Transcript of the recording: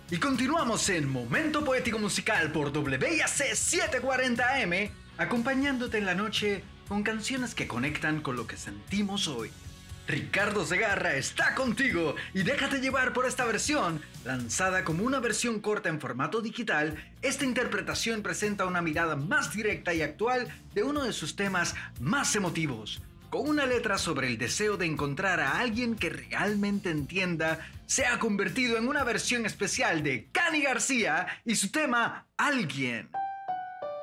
Y continuamos en Momento Poético Musical por WIAC 740M, acompañándote en la noche con canciones que conectan con lo que sentimos hoy. Ricardo Segarra está contigo y déjate llevar por esta versión. Lanzada como una versión corta en formato digital, esta interpretación presenta una mirada más directa y actual de uno de sus temas más emotivos. Con una letra sobre el deseo de encontrar a alguien que realmente entienda, se ha convertido en una versión especial de Cani García y su tema Alguien.